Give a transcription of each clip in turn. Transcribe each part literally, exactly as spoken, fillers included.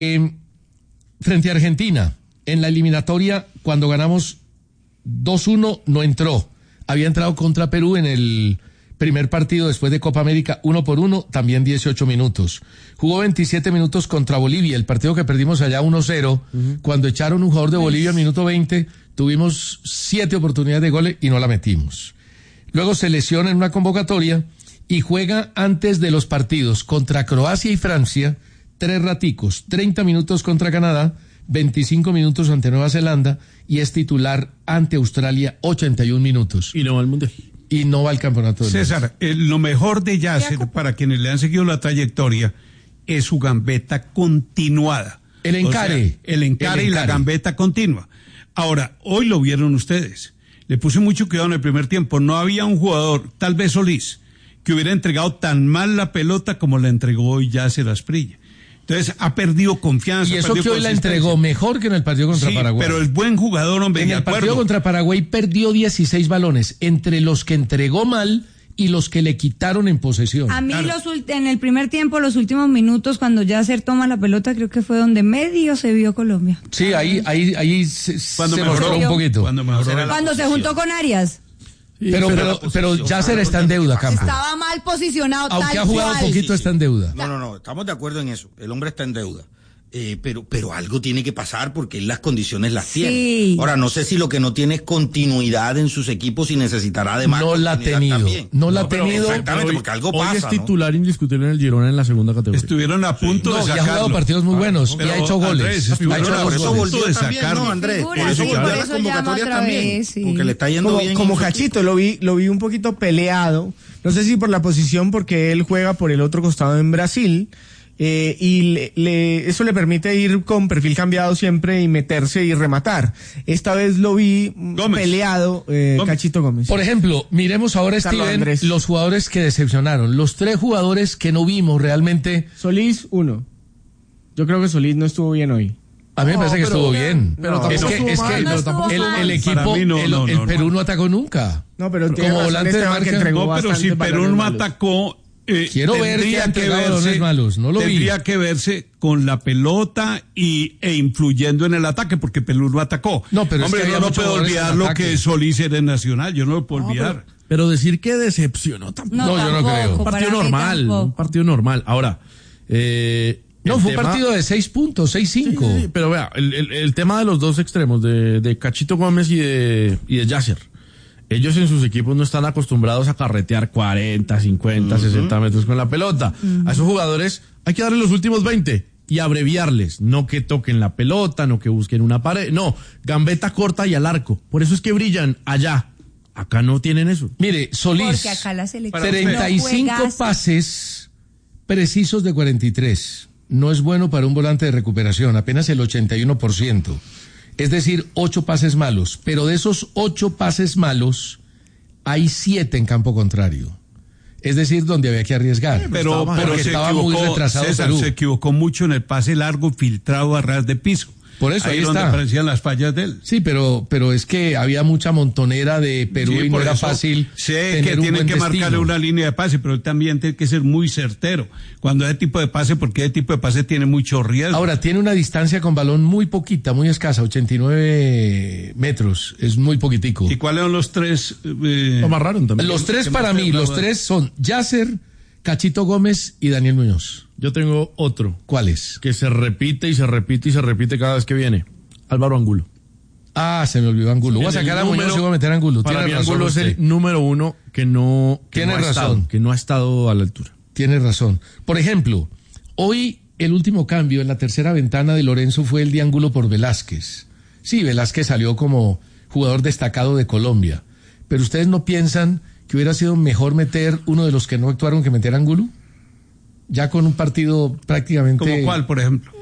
Eh, frente a Argentina, en la eliminatoria, cuando ganamos dos uno, no entró. Había entrado contra Perú en el primer partido después de Copa América, uno por uno, también dieciocho minutos. Jugó veintisiete minutos contra Bolivia, el partido que perdimos allá uno cero. Uh-huh. Cuando echaron un jugador de Bolivia al minuto veinte, tuvimos siete oportunidades de goles y no la metimos. Luego se lesiona en una convocatoria y juega antes de los partidos contra Croacia y Francia, tres raticos, treinta minutos contra Canadá, veinticinco minutos ante Nueva Zelanda y es titular ante Australia, ochenta y un minutos. Y no va al Mundial. Y no va al campeonato del César, eh, lo mejor de Yasser, para quienes le han seguido la trayectoria, es su gambeta continuada. El encare. O sea, el encare. El encare y la gambeta continua. Ahora, hoy lo vieron ustedes. Le puse mucho cuidado en el primer tiempo. No había un jugador, tal vez Solís, que hubiera entregado tan mal la pelota como la entregó hoy Yasser Asprilla. Entonces ha perdido confianza. Y eso que hoy la entregó mejor que en el partido contra sí, Paraguay. Pero es buen jugador, hombre. En el acuerdo. partido contra Paraguay perdió dieciséis balones, entre los que entregó mal y los que le quitaron en posesión. A mí claro. los en el primer tiempo, los últimos minutos, cuando Yasser toma la pelota, creo que fue donde medio se vio Colombia. Sí, ahí, ahí, ahí se, cuando se mejoró mostró un poquito. Cuando, mejoró cuando se juntó con Arias. Pero, pero, pero Yasser está en deuda, Campo. Estaba mal posicionado. Aunque tal ha jugado cual. un poquito, está en deuda. No, no, no, estamos de acuerdo en eso. El hombre está en deuda. Eh, pero, pero algo tiene que pasar porque él las condiciones las Sí. tiene. Ahora, no sé si lo que no tiene es continuidad en sus equipos y necesitará de más. No la ha tenido. También. No la ha No, pero tenido. exactamente, Hoy, porque algo hoy pasa. es titular, ¿no? Indiscutible en el Girona en la segunda categoría. Estuvieron a punto No, de y ha sacarlo. jugado partidos muy buenos Pero, y ha hecho goles. Andrés, Ha estuvieron hecho a dos Por eso goles. volvió de también, sacarlo. ¿no, Andrés? Figura, Por eso sí, volvió por a las eso llama convocatorias otra también. vez, sí. Porque le está yendo como, bien. como en su Cachito, lo vi, lo vi un poquito peleado, no sé si por la posición, porque él juega por el otro costado en Brasil, eh, y le, le, eso le permite ir con perfil cambiado siempre y meterse y rematar. Esta vez lo vi Gómez. peleado, eh, Gómez. Cachito Gómez. Por ejemplo, miremos ahora, Carlos Steven, Andrés. los jugadores que decepcionaron. Los tres jugadores que no vimos realmente. Solís, uno. Yo creo que Solís no estuvo bien hoy. A mí me No, parece que pero- estuvo bien. pero No, tampoco es que, estuvo es mal, que no estuvo el, mal. el equipo, Para mí no, el, no, el no, Perú no. no atacó nunca. No, pero Como tiene razón volante de Esteban, que marca. entregó No, pero bastantes si Perú balones no malos. atacó, eh, Quiero ver tendría que ha que entregado balones verse, malos, no lo vi. tendría que verse con la pelota y e influyendo en el ataque, porque Perú no atacó. No, pero es hombre, que había yo no muchos puedo jugadores olvidar en lo ataque. que Solís era en Nacional, yo no lo puedo olvidar. Pero, pero decir que decepcionó tampoco. No, yo no tampoco, creo. Un para partido mí normal, tampoco. un partido normal. Ahora, eh, No, el fue un tema- partido de seis puntos, seis cinco. Sí, sí, pero vea, el, el, el tema de los dos extremos, de, de Cachito Gómez y de, y de Yasser. Ellos en sus equipos no están acostumbrados a carretear cuarenta, cincuenta, uh-huh. sesenta metros con la pelota. Uh-huh. A esos jugadores hay que darle los últimos veinte y abreviarles. No que toquen la pelota, no que busquen una pared. No, gambeta corta y al arco. Por eso es que brillan allá. Acá no tienen eso. Mire, Solís, Porque acá la selección treinta y cinco no juegas. pases precisos de cuarenta y tres. No es bueno para un volante de recuperación, apenas el ochenta y uno por ciento. Es decir, ocho pases malos. Pero de esos ocho pases malos, hay siete en campo contrario. Es decir, donde había que arriesgar. Pero, Porque pero se estaba muy equivocó, retrasado César, Perú. se equivocó mucho en el pase largo filtrado a ras de piso. Por eso, ahí, ahí es donde está. aparecían las fallas de él. Sí, pero, pero es que había mucha montonera de Perú Sí, y no por era eso fácil sé tener que un tienen buen que destino. marcarle una línea de pase, pero él también tiene que ser muy certero cuando ese tipo de pase, porque ese tipo de pase tiene mucho riesgo. Ahora, tiene una distancia con balón muy poquita, muy escasa, ochenta y nueve metros, es muy poquitico. ¿Y cuáles son los tres? Eh, Lo amarraron también. Los tres ¿Qué para más te mí, los hablaba? tres son Yasser, Cachito Gómez y Daniel Muñoz. Yo tengo otro ¿Cuáles? que se repite y se repite y se repite cada vez que viene. Álvaro Angulo. Ah, se me olvidó Angulo. Voy a En el sacar a Muñoz número- y voy a meter a Angulo. Para Tiene mí razón Angulo es usted. el número uno que no, que Tiene no ha razón. estado, que no ha estado a la altura. Tiene razón. Por ejemplo, hoy el último cambio en la tercera ventana de Lorenzo fue el de Angulo por Velázquez. Sí, Velázquez salió como jugador destacado de Colombia. Pero ¿ustedes no piensan que hubiera sido mejor meter uno de los que no actuaron que meter a Angulo? Ya con un partido prácticamente... ¿Como cuál, por ejemplo?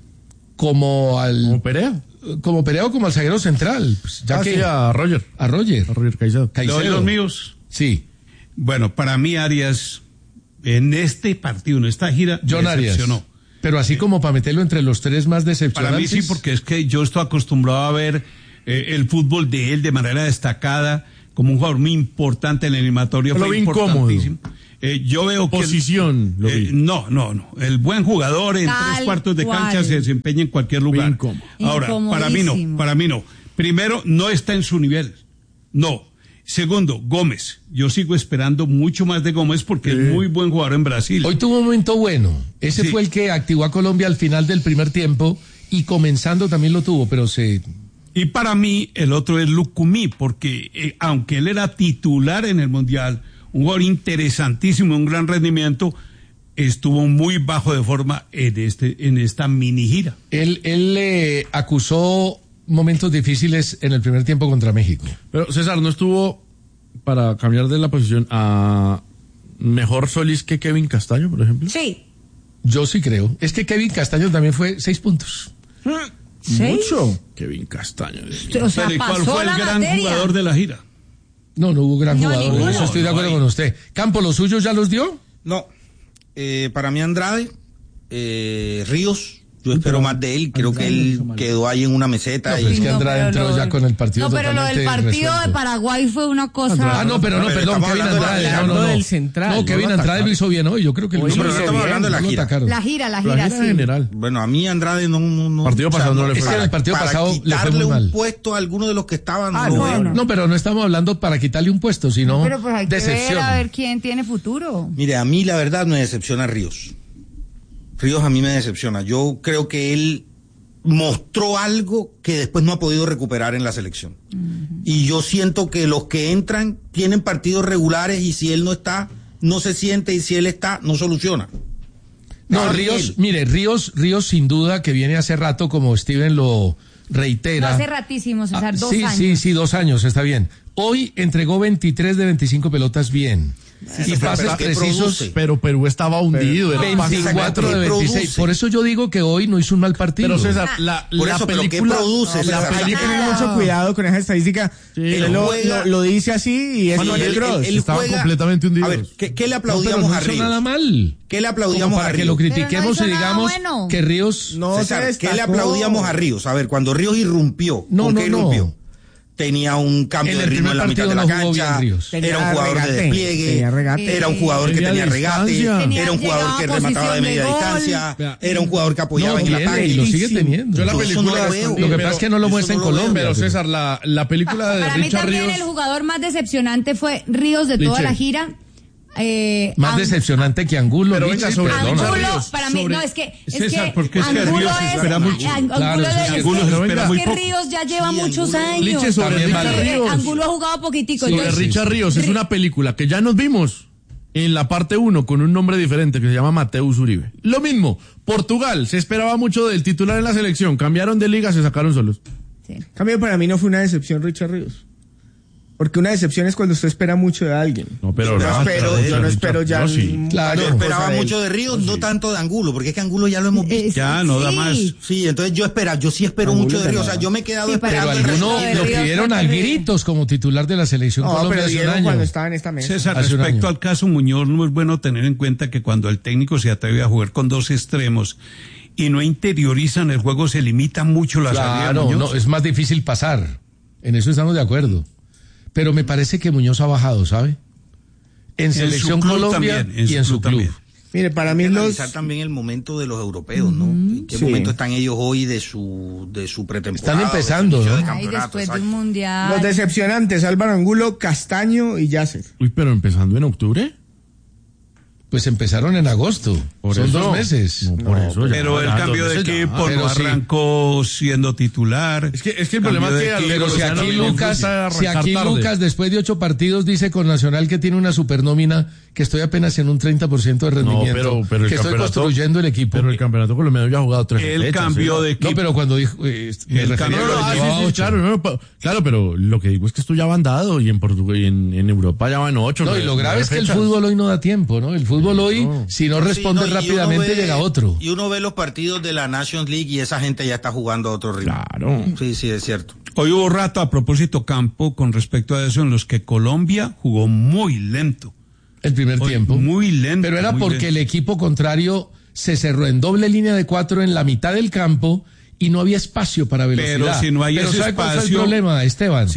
Como al... Como Perea. Como Perea o como al zaguero central. Pues ya Ah, que sí, a Roger. a Roger. A Roger Caicedo. ¿Le doy Caicedo. los míos? Sí. Bueno, para mí Arias, en este partido, en esta gira, John me Arias. decepcionó. Pero así como para meterlo entre los tres más Para decepcionantes. mí sí, porque es que yo estoy acostumbrado a ver eh, el fútbol de él de manera destacada, como un jugador muy importante en el eliminatorio. Lo fue vi incómodo. importantísimo. Eh, yo veo que... Posición, lo vi. Eh, no, no, no. El buen jugador en Tal tres cuartos de cual. cancha se desempeña en cualquier lugar. incómodo. Ahora, para mí no, Incomodísimo. para mí no. Primero, no está en su nivel. No. Segundo, Gómez. Yo sigo esperando mucho más de Gómez porque es muy buen jugador en Brasil. Hoy tuvo un momento bueno. Ese Sí. fue el que activó a Colombia al final del primer tiempo y comenzando también lo tuvo, pero se... Y para mí, el otro es Lucumí, porque eh, aunque él era titular en el Mundial, un jugador interesantísimo, un gran rendimiento, estuvo muy bajo de forma en, este, en esta mini gira. Él, él eh, acusó momentos difíciles en el primer tiempo contra México. Pero César, ¿no estuvo, para cambiar de la posición, a mejor Solís que Kevin Castaño, por ejemplo? Sí. Yo sí creo. Es que Kevin Castaño también fue seis puntos. ¿Sí? Mucho. Kevin Castaño. Dios mío. O sea, Pero ¿y cuál pasó fue el la gran materia. jugador de la gira? No, no hubo gran No, jugador. ninguno. En eso estoy de acuerdo No hay. con usted. Campo, ¿los suyos ya los dio? No, eh, para mí Andrade, eh, Ríos, yo espero más de él, creo que él quedó ahí en una meseta. No, y- pero es que No, Andrade pero entró lo- ya con el partido No, pero lo del totalmente partido resuelto. de Paraguay fue una cosa... Ah, no, pero no, Pero perdón, estamos Kevin hablando de- Andrade. No, hablando no, no. del central, No, no Kevin lo Andrade atacaron. lo hizo bien hoy. Yo creo que lo Hoy hizo lo bien. hizo estamos bien, hablando de la No lo gira. atacaron. La gira, la La gira, gira sí. general. Bueno, a mí Andrade no... no, no Partido pasado no le es fue. que en el partido para pasado le fue quitarle muy mal. un puesto a alguno de los que estaban. Ah, no, no, veo. no. No, pero no estamos hablando para quitarle un puesto, sino Pero pues hay que decepción. ver a ver quién tiene futuro. Mire, a mí la verdad me decepciona Ríos. Ríos a mí me decepciona. Yo creo que él mostró algo que después no ha podido recuperar en la selección. Uh-huh. Y yo siento que los que entran tienen partidos regulares y si él no está, no se siente y si él está, no soluciona. No, Ah, Ríos, bien. mire, Ríos, Ríos sin duda que viene hace rato, como Steven lo reitera. No, hace ratísimo, César, Ah, dos sí, años. sí, sí, dos años, está bien. Hoy entregó veintitrés de veinticinco pelotas bien. Sí, y pero pases ¿qué precisos. produce? Pero Perú estaba hundido. Pero era fácil. veinticuatro de ¿Qué veintiséis. produce? Por eso yo digo que hoy no hizo un mal partido. Pero César, la, Por la eso, pero ¿qué película... produce, la César? Hay que película... tener mucho cuidado con esa estadística. Sí, Él él lo, juega- lo- lo dice así y es Sí, Toni él- Kroos. él- él Estaban juega- completamente hundidos. A ver, ¿qué, qué le No, pero aplaudíamos no a hizo Ríos? nada mal. ¿Qué le Como aplaudíamos para a que Ríos? lo Pero no critiquemos hizo y nada digamos bueno. que Ríos... No César, se ¿qué le destacó. aplaudíamos a Ríos? A ver, cuando Ríos irrumpió, No, ¿por no, qué no. irrumpió? Tenía un cambio En de el ritmo en la primer mitad de la partido no jugó cancha, bien Ríos. era un Tenía jugador de regate, despliegue, tenía regate. era un jugador que Tenía tenía regate, distancia. Tenía- era un jugador llegaba que a remataba de posición media de gol. distancia, Vea. era un jugador que apoyaba No, en el tiene, ataque. y lo sigue teniendo. Yo la Eso película... no lo veo. Lo que pero- pasa es que no lo eso muestra no en lo veo, Colombia. Pero César, la, la película de Para mí Richard también Ríos... el jugador más decepcionante fue Ríos de toda Liche. la gira. Eh, Más Ang- decepcionante que Angulo. Pero Liche, venga, sobre perdona. Richard Angulo, Ríos, para mí, sobre- no, es que, es César, que porque es que Angulo Ríos se es- espera mucho. Ang- Claro, Angulo sí, de- es Angulo que- se espera es muy que poco. Ríos ya lleva Sí, muchos Angulo- años. Liche, sobre También Richard vale. Ríos. Angulo ha jugado poquitico. Sobre entonces- Richard Ríos, es una película que ya nos vimos en la parte uno con un nombre diferente que se llama Mateus Uribe. Lo mismo, Portugal, se esperaba mucho del titular en la selección, cambiaron de liga, se sacaron solos. Sí. En cambio, para mí no fue una decepción Richard Ríos. Porque una decepción es cuando usted espera mucho de alguien. No, pero yo no no, espero, pero yo no Richard- espero ya. yo sí. un- Claro. Yo cosa esperaba de él. mucho de Ríos, no tanto de Angulo, porque es que Angulo ya lo hemos visto. Eh, Ya, no da sí. más. Sí, entonces yo espera, yo sí espero Angulo mucho de ya Ríos, o no sea, da. yo me he quedado Sí, pero Pero esperando el alguno resultado. lo Ríos pidieron fue a terrible. gritos como titular de la selección No, Colombia pero hace un dieron año. cuando estaba en esta mesa. César, Hace un respecto año. al caso Muñoz, no es bueno tener en cuenta que cuando el técnico se atreve a jugar con dos extremos y no interiorizan el juego, se limita mucho la salida de Claro, Muñoz. no, es más difícil pasar. En eso estamos de acuerdo. Pero me parece que Muñoz ha bajado, ¿sabe? En su Selección club Colombia también, en y su en su club club. también. Mire, para Hay mí que los. analizar también el momento de los europeos, ¿no? ¿En qué Sí. momento están ellos hoy de su de su pretemporada? Están empezando, o de su inicio ¿no? de Ay, campeonato, después de exacto. un mundial. Los decepcionantes, Álvaro Angulo, Castaño y Yasser. Uy, pero empezando en octubre. Pues empezaron en agosto. Por Son eso. dos meses. No, por eso, ya, Pero el ya, cambio dos de meses ya. equipo pero no sí. arrancó siendo titular. Es que, es que el Cambio problema de es que... equipo, Pero si ya no aquí le Lucas, gusta si arrancar aquí tarde. Lucas después de ocho partidos dice con Nacional que tiene una supernómina, que estoy apenas en un treinta por ciento de No, rendimiento, pero, pero el que estoy campeonato- construyendo el equipo. Pero el campeonato colombiano ya ha jugado tres El fechas, cambio ¿sí? de equipo. No, pero cuando dijo, eh, me El refería cambio a de lo Ah, que sí, llevaba sí, ocho. claro, no, pa- claro, pero lo que digo es que esto ya va andado y en Portugal y en, en Europa ya van ocho. No, y nueve- lo grave nueve es que el fechas. fútbol hoy no da tiempo, ¿no? El fútbol hoy, No. si no Sí, responde no, y uno rápidamente, ve- llega otro. Y uno ve los partidos de la Nations League y esa gente ya está jugando a otro ritmo. Claro. Sí, sí, es cierto. Hoy hubo rato a propósito Campo con respecto a eso en los que Colombia jugó muy lento. El primer Hoy, tiempo. muy lento. Pero era muy porque lento. el equipo contrario se cerró en doble línea de cuatro en la mitad del campo y no había espacio para velocidad. Pero si no hay Pero ese ¿sabe cuál fue el espacio- problema, Esteban? Sí.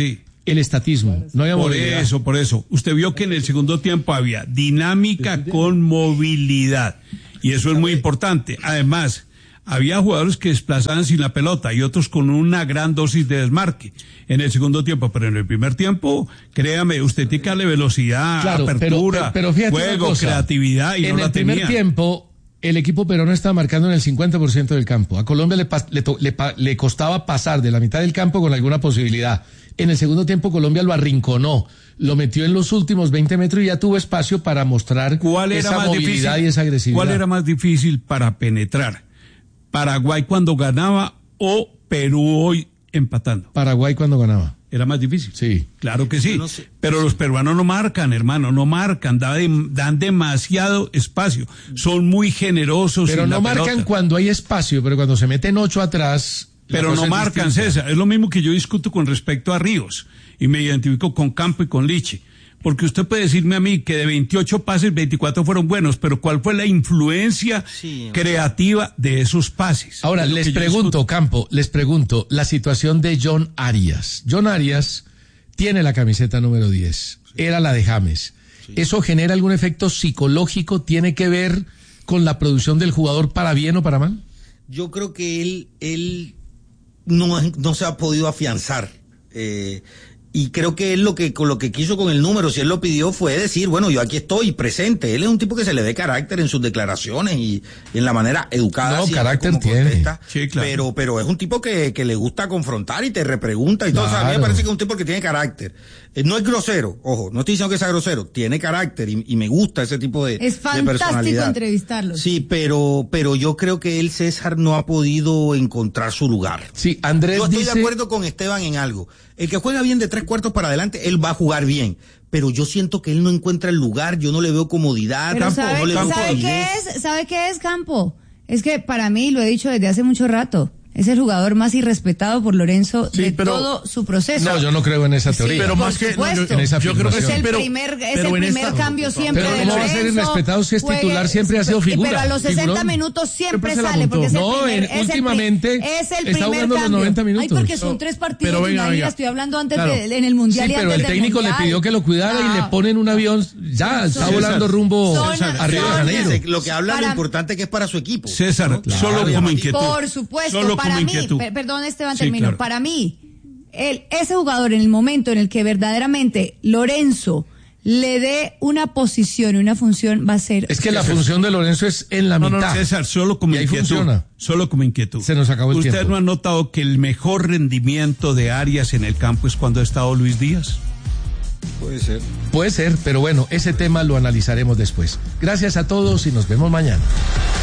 el estatismo, no había Por movilidad. eso, por eso. Usted vio que en el segundo tiempo había dinámica con movilidad. Y eso es muy importante. Además, había jugadores que desplazaban sin la pelota y otros con una gran dosis de desmarque en el segundo tiempo. Pero en el primer tiempo, créame, usted tiene que darle velocidad, Claro, pero- apertura, pero- pero fíjate una juego, cosa. creatividad y en no la el primer tenía. tiempo, el equipo peruano estaba marcando en el cincuenta por ciento del campo. A Colombia le, pas- le, to- le pa- le costaba pasar de la mitad del campo con alguna posibilidad. En el segundo tiempo, Colombia lo arrinconó, lo metió en los últimos veinte metros y ya tuvo espacio para mostrar ¿Cuál era esa más movilidad difícil? y esa agresividad. ¿Cuál era más difícil para penetrar? ¿Paraguay cuando ganaba o Perú hoy empatando? Paraguay cuando ganaba. Era más difícil. Sí. Claro que sí. Yo no sé. Pero los peruanos no marcan, hermano, no marcan, dan, de- dan demasiado espacio. Son muy generosos. Pero sin no la marcan pelota. cuando hay espacio, pero cuando se meten ocho atrás. la Pero cosa no es marcan, distinta. César. Es lo mismo que yo discuto con respecto a Ríos. Y me identifico con Campo y con Liche. Porque usted puede decirme a mí que de veintiocho pases, veinticuatro fueron buenos, pero ¿cuál fue la influencia Sí, creativa de esos pases? Ahora, Es lo les que yo pregunto, discuto. Campo, les pregunto la situación de John Arias. John Arias tiene la camiseta número diez, era la de James. ¿Eso genera algún efecto psicológico? ¿Tiene que ver con la producción del jugador para bien o para mal? Yo creo que él, él no, no se ha podido afianzar. Eh, y creo que él lo que, con lo que quiso con el número, si él lo pidió, fue decir, bueno, yo aquí estoy presente. Él es un tipo que se le ve carácter en sus declaraciones y, y en la manera educada. No, siempre carácter como tiene. contesta. Sí, claro. Pero, pero es un tipo que, que le gusta confrontar y te repregunta y todo. O sea, a mí me Claro. parece que es un tipo que tiene carácter. Eh, no es grosero, ojo, no estoy diciendo que sea grosero, tiene carácter y, y me gusta ese tipo de, Es de fantástico personalidad. entrevistarlo. Sí, pero, pero yo creo que él, César, no ha podido encontrar su lugar. Sí, Andrés Yo estoy dice... de acuerdo con Esteban en algo. El que juega bien de tres cuartos para adelante, él va a jugar bien. Pero yo siento que él no encuentra el lugar, yo no le veo comodidad, Pero tampoco, ¿sabe, no le veo ¿sabe qué fluidez. es? ¿Sabe qué es, Campo? Es que para mí, lo he dicho desde hace mucho rato, es el jugador más irrespetado por Lorenzo Sí, de pero- todo su proceso. No, yo no creo en esa Sí, teoría. pero por más que no, yo, supuesto. en esa yo creo que Es sí, el pero, primer, es pero el en primer esta- cambio siempre Pero de ¿cómo va a ser Lorenzo. irrespetado si es Juegue- titular? Siempre ha sido figura, Pero a los sesenta figurón. minutos siempre Siempre se la sale, porque es el montó. No, primer, en- es el pri- últimamente es el está primer jugando los cambio. noventa Ay, minutos. porque son No, tres partidos pero en venga, la vida, venga. estoy hablando antes Claro. de, en el Mundial Sí, y pero antes el del técnico le Mundial. pidió que lo cuidara y No. le ponen un avión, ya, está César, volando rumbo son- a Río de son- Janeiro. Ese- Lo que habla Para- lo importante que es para su equipo. César, ¿no? solo Claro. como inquietud. Por supuesto, Solo para como mí, inquietud. per- perdón Esteban, Sí, termino, claro. para mí, el, ese jugador en el momento en el que verdaderamente Lorenzo le dé una posición y una función va a ser... Es que la función de Lorenzo es en la No, no, mitad. César, solo como Y ahí inquietud. funciona. Solo como inquietud. Se nos acabó el ¿Usted tiempo. no ha notado que el mejor rendimiento de Arias en el campo es cuando ha estado Luis Díaz? Puede ser. Puede ser, pero bueno, ese tema lo analizaremos después. Gracias a todos y nos vemos mañana.